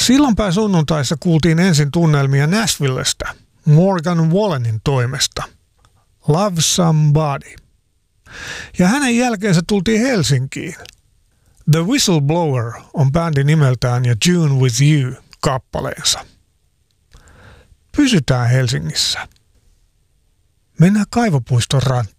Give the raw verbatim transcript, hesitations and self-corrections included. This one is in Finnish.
Silloinpäin sunnuntaissa kuultiin ensin tunnelmia Nashvillestä Morgan Wallenin toimesta. Love Somebody. Ja hänen jälkeensä tultiin Helsinkiin. The Whistleblower on bändi nimeltään ja June with You kappaleensa. Pysytään Helsingissä. Mennään Kaivopuiston rantaan.